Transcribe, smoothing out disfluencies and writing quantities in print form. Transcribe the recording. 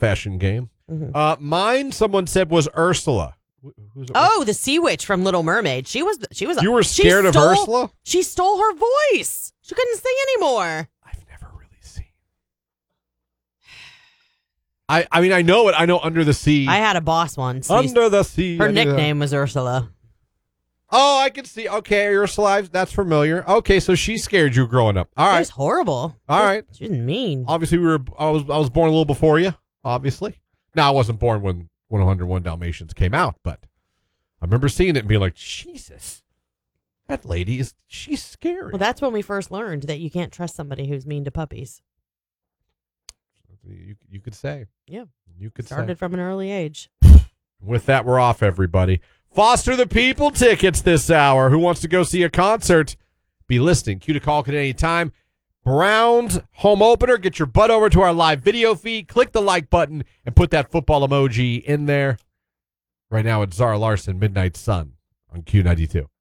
fashion game. Mine, someone said, was Ursula. Who's Oh, the sea witch from Little Mermaid. She was. You were scared of Ursula? She stole her voice. She couldn't sing anymore. I've never really seen. I mean, I know it. I know Under the Sea. I had a boss once. Under the Sea. Her nickname was Ursula. Oh, I can see. Okay, Ursula, that's familiar. Okay, so she scared you growing up. All right. It was horrible. All right. She was mean. Obviously, I was born a little before you, obviously. Now, I wasn't born when 101 Dalmatians came out, but I remember seeing it and being like, Jesus, that lady she's scary. Well, that's when we first learned that you can't trust somebody who's mean to puppies. You could say. Yeah. You could Started from an early age. With that, we're off, everybody. Foster the People tickets this hour. Who wants to go see a concert? Be listening. Cue to call at any time. Browns home opener. Get your butt over to our live video feed. Click the like button and put that football emoji in there. Right now, it's Zara Larson, Midnight Sun on Q92.